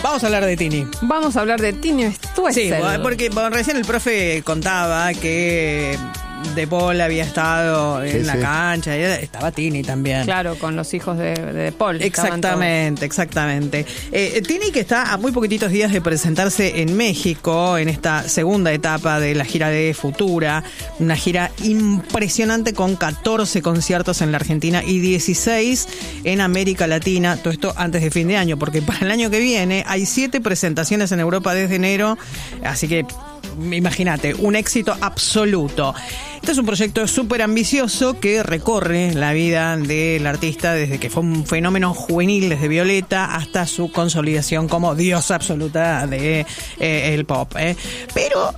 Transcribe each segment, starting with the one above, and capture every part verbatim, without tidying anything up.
Vamos a hablar de Tini. Vamos a hablar de Tini Stoessel. Sí, porque bueno, recién el profe contaba que De Paul había estado en sí, la sí. cancha, y estaba Tini también. Claro, con los hijos de, de Paul. Exactamente, exactamente. Eh, Tini, que está a muy poquititos días de presentarse en México, en esta segunda etapa de la gira de Futura, una gira impresionante con catorce conciertos en la Argentina y dieciséis en América Latina, todo esto antes de fin de año, porque para el año que viene hay siete presentaciones en Europa desde enero, así que imagínate, un éxito absoluto. Este es un proyecto súper ambicioso que recorre la vida del artista desde que fue un fenómeno juvenil desde Violeta hasta su consolidación como diosa absoluta de eh, el pop. Eh. Pero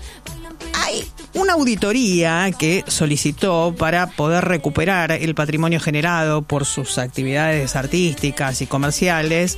hay una auditoría que solicitó para poder recuperar el patrimonio generado por sus actividades artísticas y comerciales.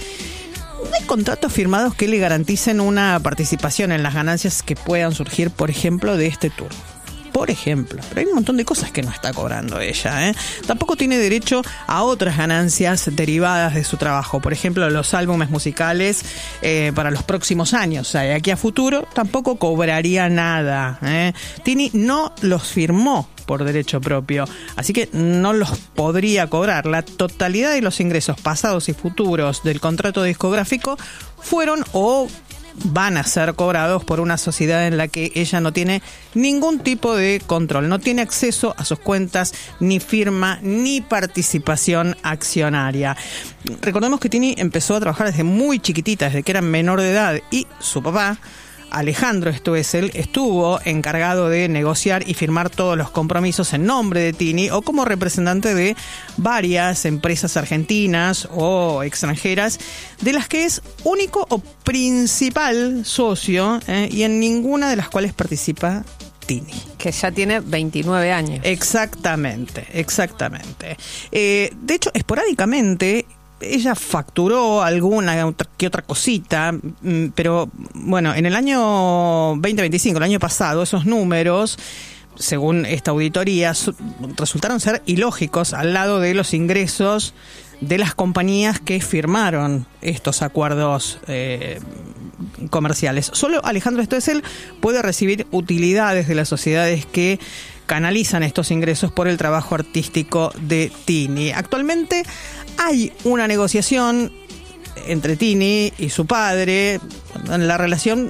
Hay contratos firmados que le garanticen una participación en las ganancias que puedan surgir, por ejemplo, de este tour. Por ejemplo, pero hay un montón de cosas que no está cobrando ella, ¿eh? Tampoco tiene derecho a otras ganancias derivadas de su trabajo. Por ejemplo, los álbumes musicales eh, para los próximos años. O sea, de aquí a futuro tampoco cobraría nada, ¿eh? Tini no los firmó por derecho propio, así que no los podría cobrar. La totalidad de los ingresos pasados y futuros del contrato discográfico fueron o van a ser cobrados por una sociedad en la que ella no tiene ningún tipo de control, no tiene acceso a sus cuentas, ni firma, ni participación accionaria. Recordemos que Tini empezó a trabajar desde muy chiquitita, desde que era menor de edad, y su papá, Alejandro Stoessel, estuvo encargado de negociar y firmar todos los compromisos en nombre de Tini o como representante de varias empresas argentinas o extranjeras, de las que es único o principal socio, eh, y en ninguna de las cuales participa Tini. Que ya tiene veintinueve años. Exactamente, exactamente. Eh, de hecho, esporádicamente ella facturó alguna otra, que otra cosita, pero bueno, en el año veinte veinticinco, el año pasado, esos números, según esta auditoría, su, resultaron ser ilógicos al lado de los ingresos de las compañías que firmaron estos acuerdos eh, comerciales. Solo Alejandro Stoessel puede recibir utilidades de las sociedades que canalizan estos ingresos por el trabajo artístico de Tini. Actualmente hay una negociación entre Tini y su padre. La relación,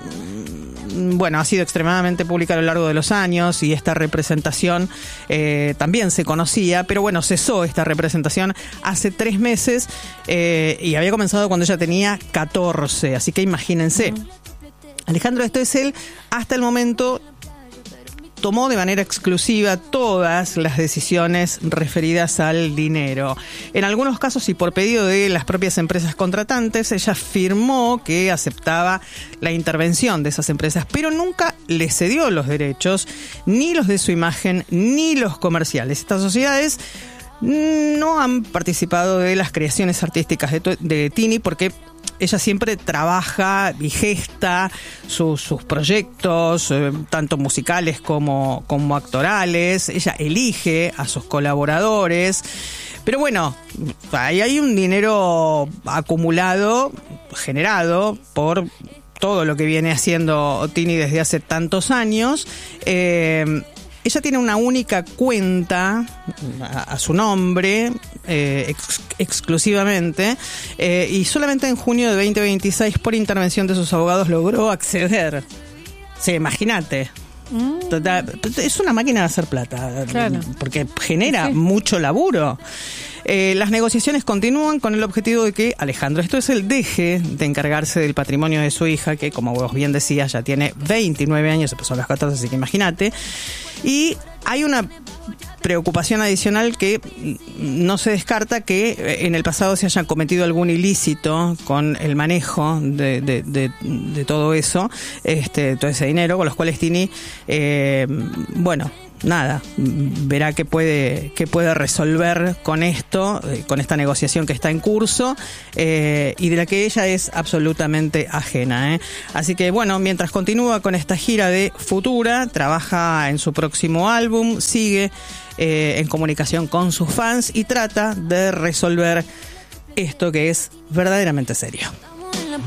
bueno, ha sido extremadamente pública a lo largo de los años y esta representación eh, también se conocía, pero bueno, cesó esta representación hace tres meses eh, y había comenzado cuando ella tenía catorce, así que imagínense. Alejandro Stoessel hasta el momento tomó de manera exclusiva todas las decisiones referidas al dinero. En algunos casos y por pedido de las propias empresas contratantes, ella afirmó que aceptaba la intervención de esas empresas, pero nunca le cedió los derechos, ni los de su imagen, ni los comerciales. Estas sociedades no han participado de las creaciones artísticas de, de Tini porque ella siempre trabaja y gesta su, sus proyectos, eh, tanto musicales como, como actorales. Ella elige a sus colaboradores. Pero bueno, ahí hay un dinero acumulado, generado por todo lo que viene haciendo Tini desde hace tantos años. Eh, Ella tiene una única cuenta a, a su nombre, eh, ex, exclusivamente, eh, y solamente en junio de veinte veintiséis, por intervención de sus abogados, logró acceder. Sí, imagínate. Mm. Total, es una máquina de hacer plata, claro, porque genera sí, sí. mucho laburo. Eh, las negociaciones continúan con el objetivo de que Alejandro Stoessel deje de encargarse del patrimonio de su hija, que como vos bien decías ya tiene veintinueve años, empezó a los catorce, así que imagínate. Y hay una preocupación adicional que no se descarta que en el pasado se haya cometido algún ilícito con el manejo de, de, de, de todo eso, este, todo ese dinero, con los cuales Tini, eh, bueno, nada, verá qué puede, qué puede resolver con esto, eh, con esta negociación que está en curso, eh, y de la que ella es absolutamente ajena, ¿eh? Así que bueno, mientras continúa con esta gira de Futura, trabaja en su próximo álbum, sigue eh, en comunicación con sus fans y trata de resolver esto que es verdaderamente serio.